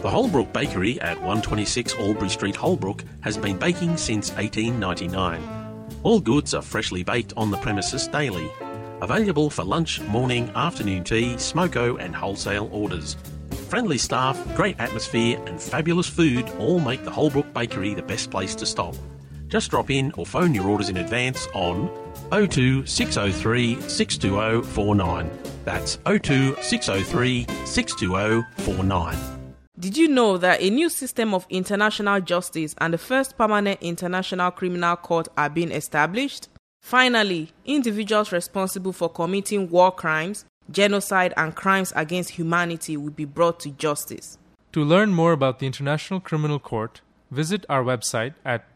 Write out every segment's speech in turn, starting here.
The Holbrook Bakery at 126 Albury Street, Holbrook has been baking since 1899. All goods are freshly baked on the premises daily. Available for lunch, morning, afternoon tea, smoko and wholesale orders. Friendly staff, great atmosphere and fabulous food all make the Holbrook Bakery the best place to stop. Just drop in or phone your orders in advance on 02 603 620 49. That's 02 603 620 49. Did you know that a new system of international justice and the first permanent international criminal court are being established? Finally, individuals responsible for committing war crimes, genocide and crimes against humanity will be brought to justice. To learn more about the International Criminal Court, visit our website at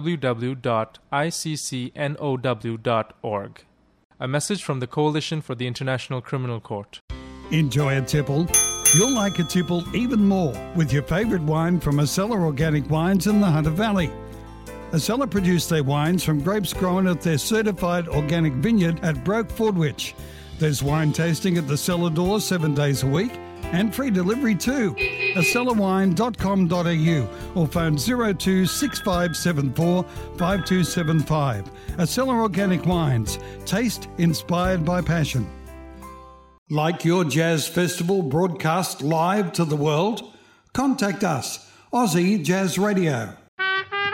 www.iccnow.org. A message from the Coalition for the International Criminal Court. Enjoy a tipple? You'll like a tipple even more with your favourite wine from Acela Organic Wines in the Hunter Valley. Acela produce their wines from grapes grown at their certified organic vineyard at Broke Fordwich. There's wine tasting at the cellar door 7 days a week and free delivery too. acelarwine.com.au or phone 02 6574 5275. Acela Organic Wines. Taste inspired by passion. Like your jazz festival broadcast live to the world? Contact us, Aussie Jazz Radio.